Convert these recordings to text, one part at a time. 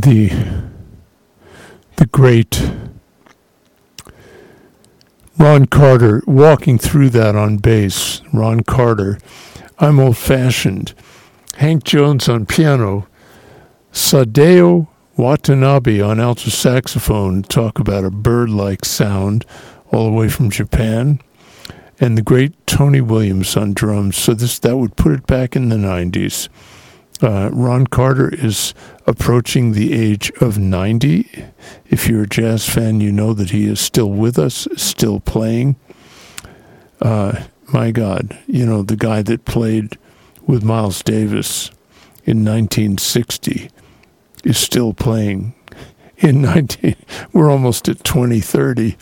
the great Ron Carter walking through that on bass. Ron Carter. I'm old-fashioned. Hank Jones on piano. Sadao Watanabe on alto saxophone. Talk about a bird-like sound all the way from Japan. And the great Tony Williams on drums. So that would put it back in the 90s. Ron Carter is approaching the age of 90. If you're a jazz fan, you know that he is still with us, still playing. My God, the guy that played with Miles Davis in 1960 is still playing we're almost at 2030.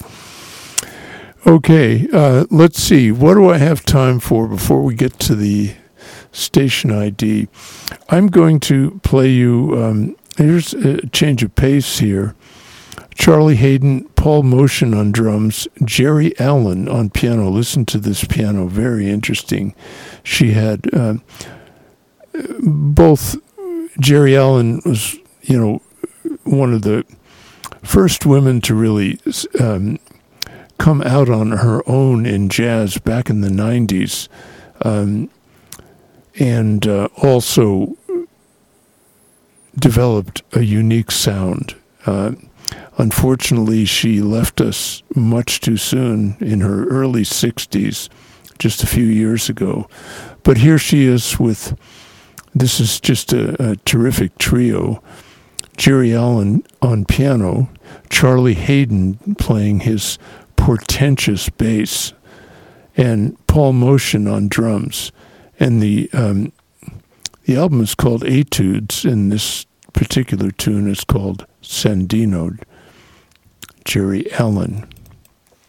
Okay, let's see. What do I have time for before we get to the station ID? I'm going to play you, here's a change of pace here. Charlie Hayden, Paul Motion on drums, Jerry Allen on piano. Listen to this piano, very interesting. She had both. Jerry Allen was, one of the first women to really come out on her own in jazz back in the 90s. And also developed a unique sound. Unfortunately, she left us much too soon in her early 60s, just a few years ago. But here she is this is just a terrific trio. Jerry Allen on piano, Charlie Hayden playing his portentous bass, and Paul Motion on drums. And the album is called Etudes, and this particular tune is called Sandino. Jerry Allen.